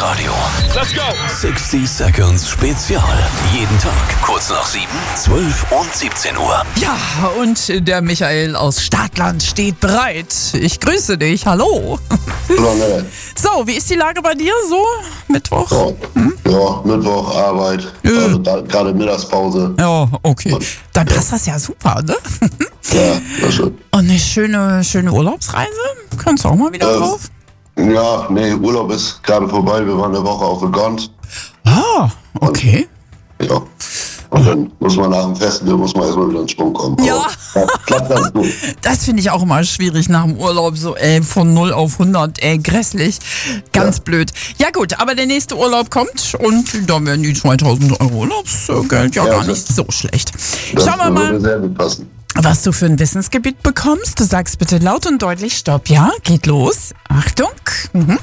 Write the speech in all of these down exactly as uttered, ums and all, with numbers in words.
Rockland Radio. Let's go! sixty Seconds Spezial. Jeden Tag kurz nach sieben, zwölf und siebzehn Uhr. Ja, und der Michael aus Startland steht bereit. Ich grüße dich. Hallo. Lange. So, wie ist die Lage bei dir so? Mittwoch? Ja, hm? ja Mittwoch, Arbeit, Ja. also da, gerade Mittagspause. Ja, okay. Dann passt das ja super, ne? Ja, das schon. Und eine schöne, schöne Urlaubsreise? Kannst du auch mal wieder Ähm, drauf? Ja, nee, Urlaub ist gerade vorbei. Wir waren eine Woche auf der Gond. Ah, okay. Ja. Und dann muss man nach dem Festival, muss man erstmal wieder in Schwung kommen. Ja. Aber das klappt ganz gut. Das finde ich auch immer schwierig nach dem Urlaub, so ey, von null auf hundert, ey, grässlich, ganz Ja. blöd. Ja gut, aber der nächste Urlaub kommt und da werden die zweitausend Euro Urlaubsgeld ja, Ja, gar das- nicht so schlecht. Das Schauen wir würde mal, sehr gut passen. was du für ein Wissensgebiet bekommst. Du sagst bitte laut und deutlich Stopp, ja? Geht los. Achtung. Mhm.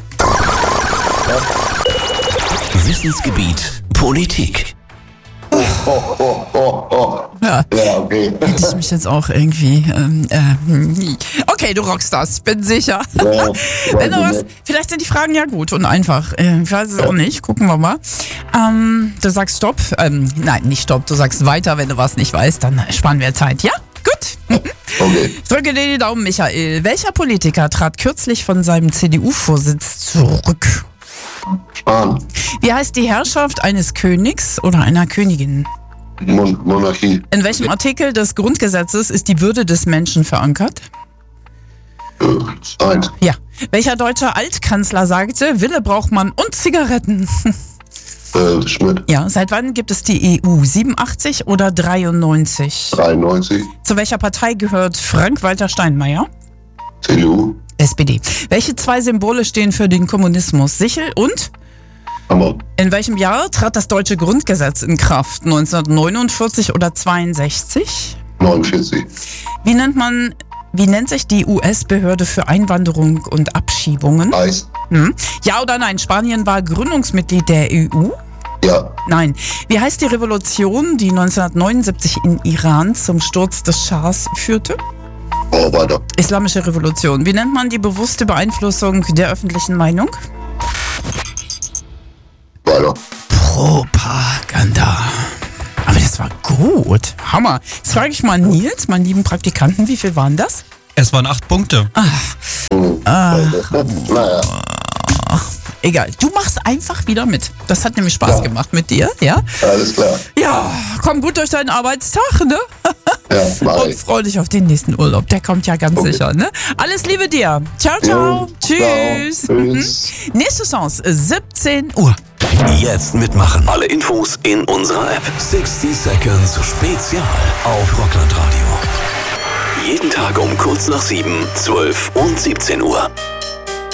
Wissensgebiet Politik. Oh, oh, oh, oh. Ja. Ja, okay. Hätte ich mich jetzt auch irgendwie. Ähm, äh, okay, du rockst das, bin sicher. Ja, Wenn du weiß ich was, nicht. vielleicht sind die Fragen ja gut und einfach. Äh, Ich weiß es auch nicht. Gucken wir mal. Ähm, du sagst Stopp. Ähm, nein, nicht Stopp. Du sagst weiter. Wenn du was nicht weißt, dann sparen wir Zeit. Ja? Gut. Okay. Ich drücke dir die Daumen, Michael. Welcher Politiker trat kürzlich von seinem C D U-Vorsitz zurück? Spahn. Wie heißt die Herrschaft eines Königs oder einer Königin? Mon Monarchie. In welchem Artikel des Grundgesetzes ist die Würde des Menschen verankert? Äh, Eins. Ja. Welcher deutsche Altkanzler sagte, Wille braucht man und Zigaretten? Äh, Schmidt. Ja, seit wann gibt es die E U? siebenundachtzig oder dreiundneunzig? dreiundneunzig. Zu welcher Partei gehört Frank-Walter Steinmeier? C D U. S P D. Welche zwei Symbole stehen für den Kommunismus? Sichel und? Hammer. In welchem Jahr trat das deutsche Grundgesetz in Kraft? neunzehnhundertneunundvierzig oder zweiundsechzig? neunundvierzig. Wie nennt man, wie nennt sich die U S-Behörde für Einwanderung und Abschiebungen? Eis. Hm? Ja oder nein? Spanien war Gründungsmitglied der E U? Ja. Nein. Wie heißt die Revolution, die neunzehnhundertneunundsiebzig in Iran zum Sturz des Schahs führte? Oh, weiter. Islamische Revolution. Wie nennt man die bewusste Beeinflussung der öffentlichen Meinung? Weiter. Propaganda. Aber das war gut. Hammer. Jetzt frage ich mal Nils, meinen lieben Praktikanten, wie viel waren das? Es waren acht Punkte. Hm. Naja. Egal. Du machst einfach wieder mit. Das hat nämlich Spaß Ja. gemacht mit dir, ja? Alles klar. Ja, komm gut durch deinen Arbeitstag, ne? Ja, mach Und ich. freu dich auf den nächsten Urlaub. Der kommt ja ganz Okay. sicher, ne? Alles Liebe dir. Ciao, ciao. Jo, Tschüss. ciao. Tschüss. Mhm. Nächste Chance, siebzehn Uhr. Jetzt mitmachen. Alle Infos in unserer App. sixty Seconds Spezial auf Rockland Radio. Jeden Tag um kurz nach sieben, zwölf und siebzehn Uhr.